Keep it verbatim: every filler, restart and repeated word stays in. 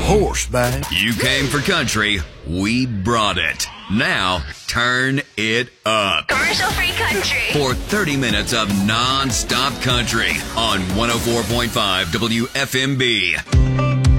horseback. You came for country, we brought it. Now, turn it up. Commercial-free country. For thirty minutes of non-stop country on one oh four point five W F M B.